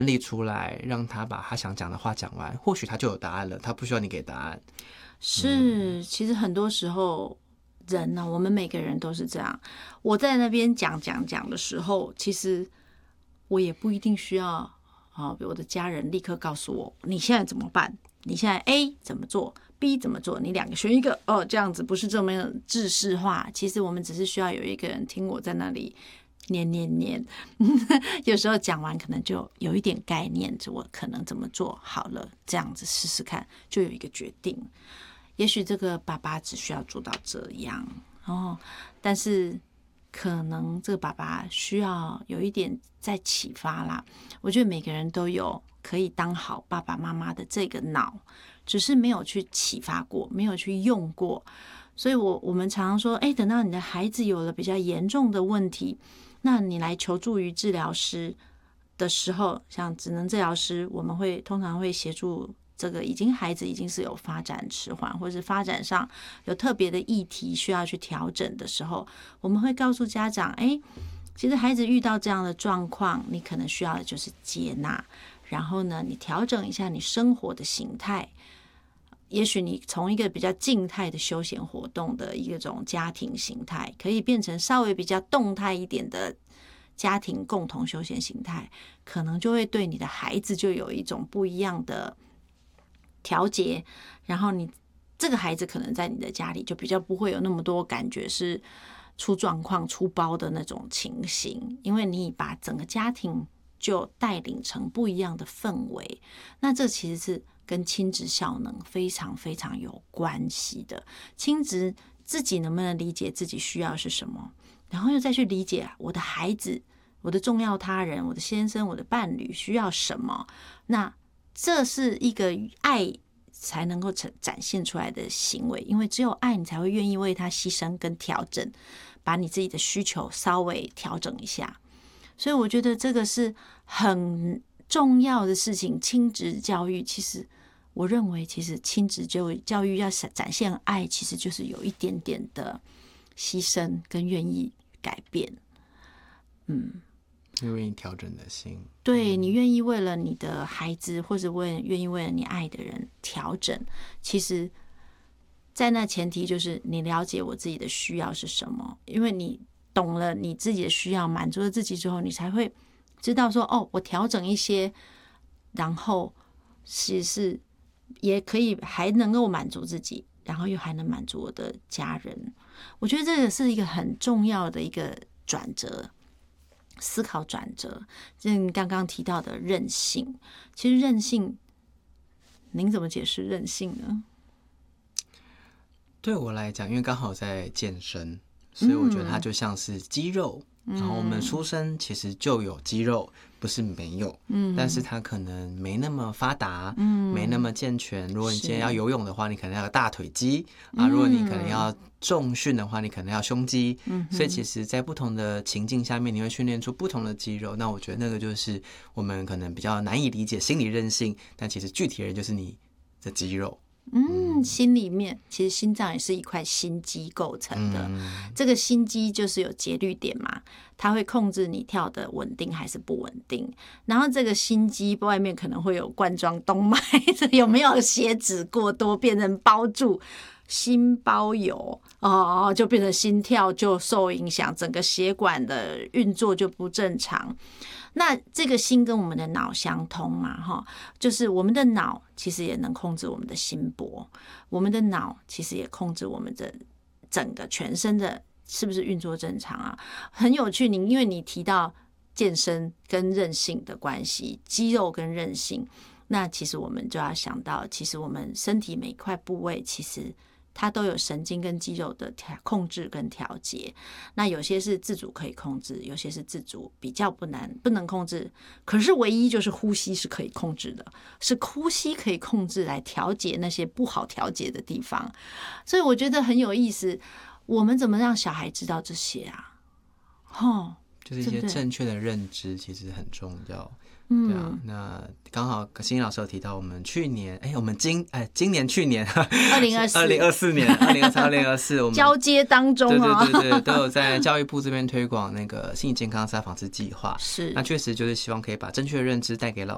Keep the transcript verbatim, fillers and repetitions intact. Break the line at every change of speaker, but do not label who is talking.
立出来，让他把他想讲的话讲完，或许他就有答案了，他不需要你给答案。
是，嗯、其实很多时候人呢、啊，我们每个人都是这样。我在那边讲讲讲的时候，其实我也不一定需要啊，我的家人立刻告诉我你现在怎么办，你现在 A 怎么做 ，B 怎么做，你两个选一个哦，这样子不是这么制式化。其实我们只是需要有一个人听我在那里念念念，有时候讲完可能就有一点概念，我可能怎么做好了，这样子试试看，就有一个决定。也许这个爸爸只需要做到这样哦，但是可能这个爸爸需要有一点再启发啦。我觉得每个人都有可以当好爸爸妈妈的这个脑，只是没有去启发过，没有去用过。所以我我们常常说，哎，等到你的孩子有了比较严重的问题，那你来求助于治疗师的时候，像职能治疗师，我们会通常会协助这个已经孩子已经是有发展迟缓，或者是发展上有特别的议题需要去调整的时候，我们会告诉家长，哎，其实孩子遇到这样的状况，你可能需要的就是接纳，然后呢，你调整一下你生活的形态。也许你从一个比较静态的休闲活动的一种家庭形态，可以变成稍微比较动态一点的家庭共同休闲形态，可能就会对你的孩子就有一种不一样的调节。然后你这个孩子可能在你的家里就比较不会有那么多感觉是出状况出包的那种情形，因为你把整个家庭就带领成不一样的氛围。那这其实是跟亲职效能非常非常有关系的。亲职自己能不能理解自己需要是什么，然后又再去理解我的孩子、我的重要他人、我的先生、我的伴侣需要什么，那这是一个爱才能够展现出来的行为。因为只有爱，你才会愿意为他牺牲跟调整，把你自己的需求稍微调整一下。所以我觉得这个是很重要的事情。亲职教育，其实我认为其实亲职教育要展现爱，其实就是有一点点的牺牲跟愿意改变。嗯，
愿意调整的心，
对，你愿意为了你的孩子，或者为愿意为了你爱的人调整，其实在那前提就是你了解我自己的需要是什么。因为你懂了你自己的需要，满足了自己之后，你才会知道说，哦，我调整一些，然后其实是也可以还能够满足自己，然后又还能满足我的家人。我觉得这个是一个很重要的一个转折，思考转折。像刚刚提到的韧性，其实韧性，您怎么解释韧性呢？
对我来讲，因为刚好在健身，所以我觉得它就像是肌肉。嗯、然后我们出生其实就有肌肉，不是没有，嗯，但是它可能没那么发达，嗯，没那么健全。如果你今天要游泳的话，你可能要有大腿肌啊；如果你可能要重训的话，你可能要胸肌。嗯，所以其实，在不同的情境下面，你会训练出不同的肌肉。那我觉得那个就是我们可能比较难以理解心理韧性，但其实具体的就是你的肌肉。
嗯，心里面其实心脏也是一块心肌构成的，嗯、这个心肌就是有节律点嘛，它会控制你跳的稳定还是不稳定。然后这个心肌外面可能会有冠状动脉，有没有血脂过多变成包住，心包油哦，就变成心跳就受影响，整个血管的运作就不正常。那这个心跟我们的脑相通嘛，哈，就是我们的脑其实也能控制我们的心搏，我们的脑其实也控制我们的整个全身的是不是运作正常啊？很有趣，你因为你提到健身跟韧性的关系，肌肉跟韧性，那其实我们就要想到，其实我们身体每一块部位其实它都有神经跟肌肉的控制跟调节，那有些是自主可以控制，有些是自主比较不难不能控制。可是唯一就是呼吸是可以控制的，是呼吸可以控制来调节那些不好调节的地方。所以我觉得很有意思，我们怎么让小孩知道这些啊？哦，
就是一些正确的认知其实很重要。嗯，对啊，那刚好欣欣老师有提到，我们去年，哎，我们今哎今年去年
二零二四
二零二四年二零二三二零二四我们
交接当中啊，
对对对对，都有在教育部这边推广那个心理健康三防治计划。
是，
那确实就是希望可以把正确的认知带给老